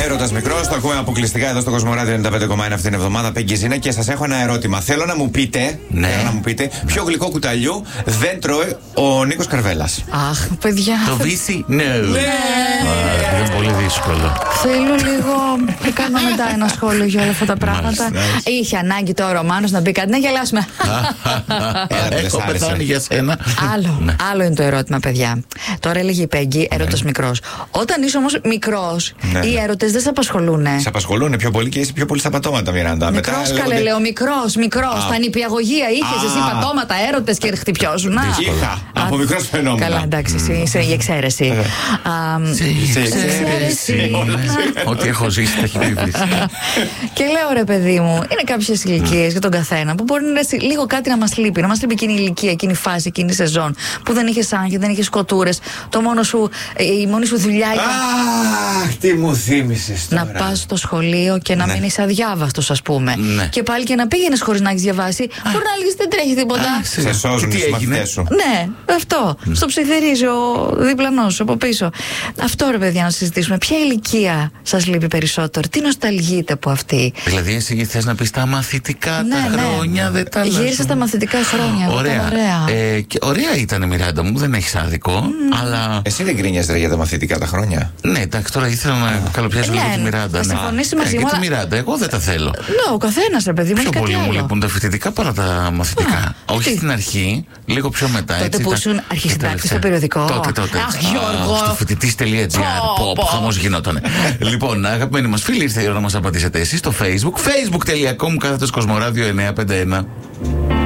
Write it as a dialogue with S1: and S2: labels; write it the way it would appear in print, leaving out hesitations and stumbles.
S1: Έρωτας μικρός, το ακούμε αποκλειστικά εδώ στο Κοσμοράδιο 95,1 αυτήν την εβδομάδα. Πεγκιζίνα, και σας έχω ένα ερώτημα. Θέλω να μου πείτε, ποιο γλυκό κουταλιού δεν τρώει ο Νίκος Καρβέλας.
S2: Αχ, παιδιά.
S3: Το βύση, ναι. Είναι πολύ δύσκολο.
S2: Θέλω λίγο να κάνω μετά ένα σχόλιο για όλα αυτά τα πράγματα. Είχε ανάγκη τώρα ο Μάνος να μπει κάτι, να γελάσουμε.
S3: Έχω πεθάνει για σένα.
S2: Άλλο είναι το ερώτημα, παιδιά. Τώρα έλεγε η Πέγγι, έρωτας μικρός. Όταν είσαι όμως μικρός, οι έρωτες δεν σε απασχολούν.
S1: Σε απασχολούν πιο πολύ και είσαι πιο πολύ στα πατώματα, Μιράντα.
S2: Μικρός, καλέ, λέω, μικρός. Στα νηπιαγωγεία είχες εσύ πατώματα, έρωτες και χτυπιώσουν.
S1: Είχα. Από μικρός φαινόμουν.
S2: Καλά, εντάξει, εσύ είσαι η εξαίρεση.
S3: Ό,τι έχω ζήσει τα έχει πει.
S2: Και λέω, ρε παιδί μου, είναι κάποιες ηλικίες για τον καθένα που μπορεί να λίγο κάτι να μας λείπει. Να μας λείπει εκείνη η ηλικία, εκείνη η φάση, εκείνη η σεζόν που δεν είχες άγχη, δεν είχες κοτούρες. Η μόνη σου δουλειά ήταν.
S1: Αχ, τι μου θύμισες τώρα.
S2: Να πας στο σχολείο και να μείνεις αδιάβαστος, ας πούμε. Και πάλι και να πήγαινες χωρίς να έχεις διαβάσει. Μπορεί να λέγεις δεν τρέχει τίποτα.
S1: Σε σώζουν οι μαθητές σου.
S2: Ναι, αυτό. Στο ψιθυρίζει ο διπλανός σου από πίσω. Αυτό, ρε παιδιά, να συζητήσουμε. Ποια ηλικία σας λείπει περισσότερο, τι νοσταλγείτε από αυτή?
S3: Δηλαδή, εσύ θες να πεις τα μαθητικά τα χρόνια, δεν τα λέω.
S2: Γύρισα στα μαθητικά χρόνια.
S3: Ωραία. Ωραία ήταν η Μιράντα μου, δεν έχεις άδικο. Αλλά...
S1: Εσύ δεν γκρίνιασαι για τα μαθητικά τα χρόνια?
S3: Ναι, εντάξει, τώρα ήθελα να καλοπιάσω λίγο τη Μιράντα.
S2: Θα συμφωνήσει μαζί μου.
S3: Και τη Μιράντα, εγώ δεν τα θέλω.
S2: Ναι, ο καθένας, ρε παιδί μου.
S3: Πιο πολύ μου λείπουν τα φοιτητικά παρά τα μαθητικά. Όχι στην αρχή, λίγο πιο μετά.
S2: Τότε που ήσουν αρχισυντάκτη στο περιοδικό.
S3: Τότε.
S2: Αχ, Γιώργο.
S3: Στο φοιτητής.gr. Χαμός γινότανε. Λοιπόν, αγαπημένοι μας φίλοι, ήρθε η ώρα να μας απαντήσετε εσείς στο Facebook. facebook.com/Κοσμοράδιο 951.